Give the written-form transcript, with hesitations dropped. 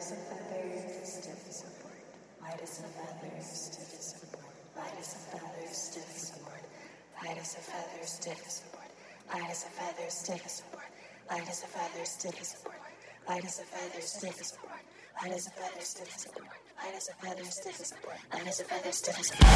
as a feather, stiff as a board. Light as a feather, stiff as a board. Light as a feather, stiff as a board. Light as a feather, stiff as a board. Light as a feather, stiff as a board. Light as a feather, stiff as a board. Light as a feather, stiff as a board. Light as a feather, stiff as a board. Light as a feather, stiff as a board. Light as a feather, stiff as a board.